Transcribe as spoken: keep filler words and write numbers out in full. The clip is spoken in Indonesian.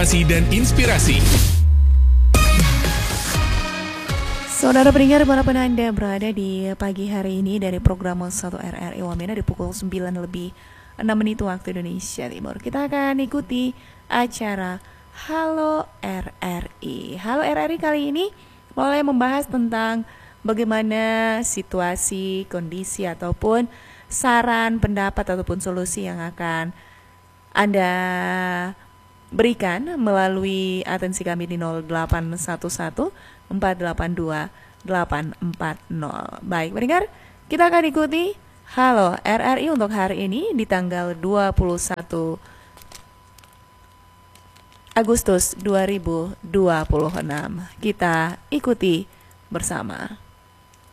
informasi dan inspirasi. Saudara pendengar, dimanapun Anda berada di pagi hari ini dari program satu R R I Wamena di pukul sembilan lebih enam menit waktu Indonesia Timur. Kita akan ikuti acara Halo R R I. Halo R R I kali ini mulai membahas tentang bagaimana situasi, kondisi ataupun saran, pendapat ataupun solusi yang akan Anda berikan melalui atensi kami di nol delapan satu satu empat delapan dua delapan empat nol. Baik, pendengar, kita akan ikuti Halo R R I untuk hari ini di tanggal dua puluh satu Agustus dua ribu dua puluh enam. Kita ikuti bersama.